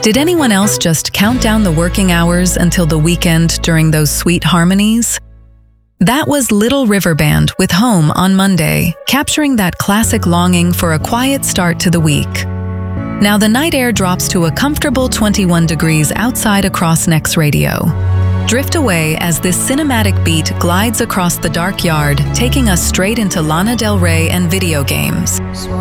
Did anyone else just count down the working hours until the weekend during those sweet harmonies? That was Little River Band with Home on Monday, capturing that classic longing for a quiet start to the week. Now the night air drops to a comfortable 21 degrees outside across Next Radio. Drift away as this cinematic beat glides across the dark yard, taking us straight into Lana Del Rey and video games.